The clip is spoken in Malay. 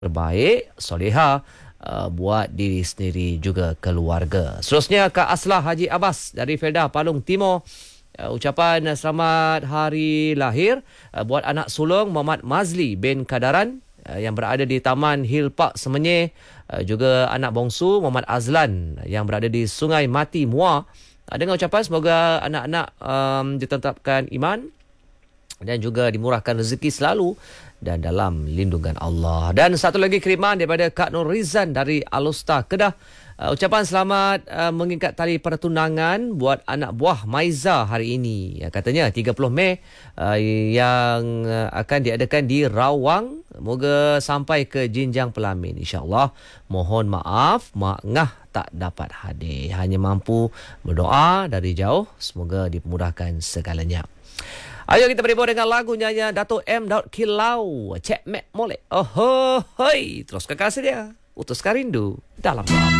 terbaik, soleha buat diri sendiri juga keluarga. Seterusnya Kak Aslah Haji Abbas dari Felda Palung Timur. Ucapan selamat hari lahir buat anak sulung Muhammad Mazli bin Kadaran yang berada di Taman Hill Park Semenyih, juga anak bongsu Muhammad Azlan yang berada di Sungai Mati Muar, dengan ucapan semoga anak-anak ditetapkan iman dan juga dimurahkan rezeki selalu dan dalam lindungan Allah. Dan satu lagi kiriman daripada Kak Nur Rizan dari Alusta Kedah. Ucapan selamat mengikat tali pertunangan buat anak buah Maiza hari ini. Katanya 30 Mei yang akan diadakan di Rawang. Moga sampai ke jenjang pelamin, insya-Allah. Mohon maaf Mak Ngah tak dapat hadir. Hanya mampu berdoa dari jauh. Semoga dipermudahkan segalanya. Ayo kita berhibur dengan lagu nyanyian Dato' M. Daud Kilau. Cek Mek Molek. Oh, hoi. Terus kekasih dia. Utuskan rindu dalam doa.